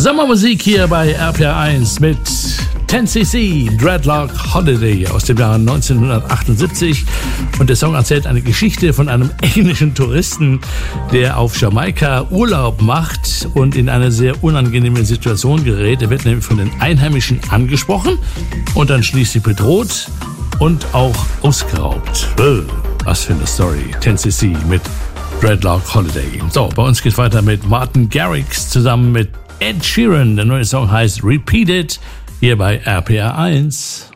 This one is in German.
Sommermusik hier bei RPR1 mit 10cc Dreadlock Holiday aus dem Jahr 1978. Und der Song erzählt eine Geschichte von einem englischen Touristen, der auf Jamaika Urlaub macht und in eine sehr unangenehme Situation gerät. Er wird nämlich von den Einheimischen angesprochen und dann schließlich bedroht und auch ausgeraubt. Was für eine Story. 10cc mit Dreadlock Holiday. So, bei uns geht's weiter mit Martin Garrix zusammen mit Ed Sheeran. Der neue Song heißt Repeat It, hier bei RPR1.